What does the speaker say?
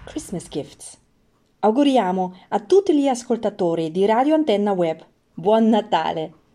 Christmas gifts. Auguriamo a tutti gli ascoltatori di Radio Antenna Web Buon Natale!